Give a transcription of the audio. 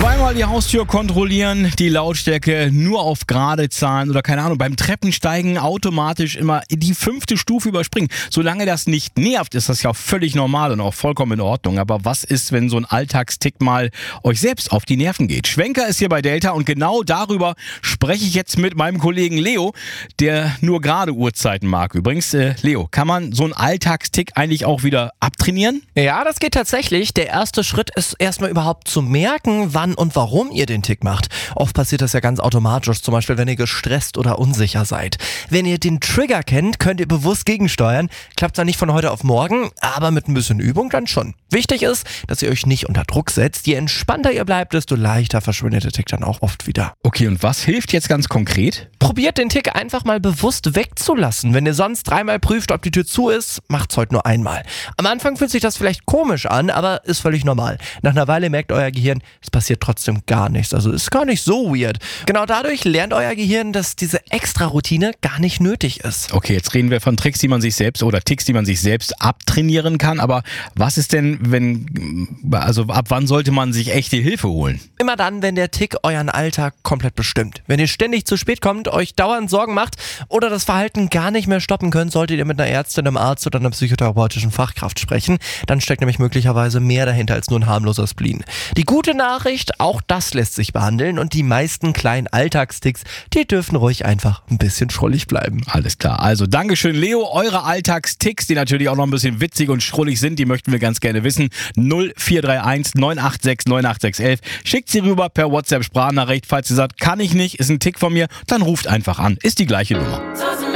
Zweimal die Haustür kontrollieren, die Lautstärke nur auf gerade Zahlen oder keine Ahnung, beim Treppensteigen automatisch immer die 5. Stufe überspringen. Solange das nicht nervt, ist das ja völlig normal und auch vollkommen in Ordnung. Aber was ist, wenn so ein Alltagstick mal euch selbst auf die Nerven geht? Schwenker ist hier bei Delta und genau darüber spreche ich jetzt mit meinem Kollegen Leo, der nur gerade Uhrzeiten mag. Übrigens, Leo, kann man so einen Alltagstick eigentlich auch wieder abtrainieren? Ja, das geht tatsächlich. Der erste Schritt ist erstmal überhaupt zu merken, wann und warum ihr den Tick macht. Oft passiert das ja ganz automatisch, zum Beispiel wenn ihr gestresst oder unsicher seid. Wenn ihr den Trigger kennt, könnt ihr bewusst gegensteuern. Klappt zwar nicht von heute auf morgen, aber mit ein bisschen Übung dann schon. Wichtig ist, dass ihr euch nicht unter Druck setzt. Je entspannter ihr bleibt, desto leichter verschwindet der Tick dann auch oft wieder. Okay, und was hilft jetzt ganz konkret? Probiert den Tick einfach mal bewusst wegzulassen. Wenn ihr sonst 3-mal prüft, ob die Tür zu ist, macht's heute nur einmal. Am Anfang fühlt sich das vielleicht komisch an, aber ist völlig normal. Nach einer Weile merkt euer Gehirn, es passiert trotzdem gar nichts. Also ist gar nicht so weird. Genau dadurch lernt euer Gehirn, dass diese Extra-Routine gar nicht nötig ist. Okay, jetzt reden wir von Tricks, die man sich selbst oder Ticks, die man sich selbst abtrainieren kann. Aber was ist denn, ab wann sollte man sich echte Hilfe holen? Immer dann, wenn der Tick euren Alltag komplett bestimmt. Wenn ihr ständig zu spät kommt, euch dauernd Sorgen macht oder das Verhalten gar nicht mehr stoppen könnt, solltet ihr mit einer Ärztin, einem Arzt oder einer psychotherapeutischen Fachkraft sprechen. Dann steckt nämlich möglicherweise mehr dahinter als nur ein harmloser Spleen. Die gute Nachricht, auch das lässt sich behandeln und die meisten kleinen Alltagsticks, die dürfen ruhig einfach ein bisschen schrullig bleiben. Alles klar. Also Dankeschön, Leo. Eure Alltagsticks, die natürlich auch noch ein bisschen witzig und schrullig sind, die möchten wir ganz gerne wissen. 0431 986 98611. Schickt sie rüber per WhatsApp-Sprachnachricht. Falls ihr sagt, kann ich nicht, ist ein Tick von mir, dann ruft einfach an. Ist die gleiche Nummer.